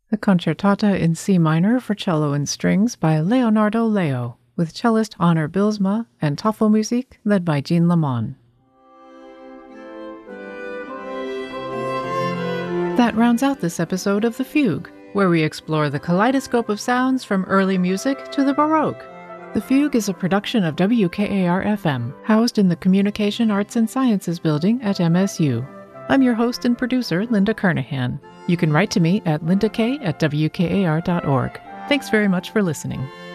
The Concertata in C minor for cello and strings by Leonardo Leo, with cellist Honor Bilsma and Tafelmusik led by Jean Lamont. That rounds out this episode of The Fugue, where we explore the kaleidoscope of sounds from early music to the Baroque. The Fugue is a production of WKAR-FM, housed in the Communication Arts and Sciences Building at MSU. I'm your host and producer, Linda Kernahan. You can write to me at lindak@wkar.org. Thanks very much for listening.